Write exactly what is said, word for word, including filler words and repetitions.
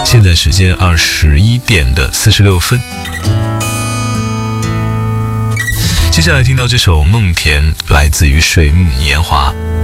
现在时间二十一点的四十六分。接下来听到这首《梦田》，来自于水木年华。